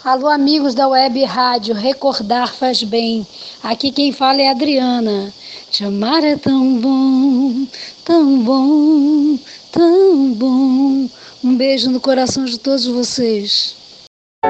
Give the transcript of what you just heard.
Alô, amigos da Web Rádio, recordar faz bem. Aqui quem fala é a Adriana. Te amar é tão bom, tão bom, tão bom. Um beijo no coração de todos vocês.